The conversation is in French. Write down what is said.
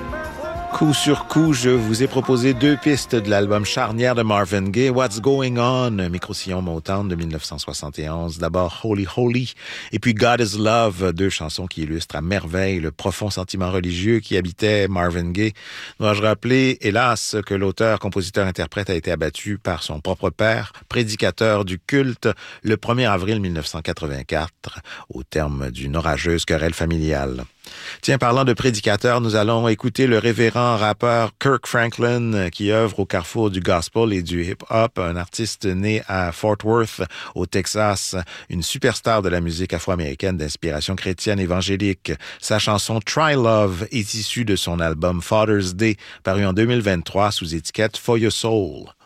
Coup sur coup, je vous ai proposé deux pistes de l'album charnière de Marvin Gaye, What's Going On, micro-sillon Motown de 1971. D'abord Holy Holy et puis God is Love, deux chansons qui illustrent à merveille le profond sentiment religieux qui habitait Marvin Gaye. Dois-je rappeler, hélas, que l'auteur, compositeur, interprète a été abattu par son propre père, prédicateur du culte, le 1er avril 1984, au terme d'une orageuse querelle familiale. Tiens, parlant de prédicateur, nous allons écouter le révérend rappeur Kirk Franklin qui œuvre au carrefour du gospel et du hip-hop, un artiste né à Fort Worth, au Texas, une superstar de la musique afro-américaine d'inspiration chrétienne évangélique. Sa chanson Try Love est issue de son album Father's Day, paru en 2023 sous étiquette For Your Soul.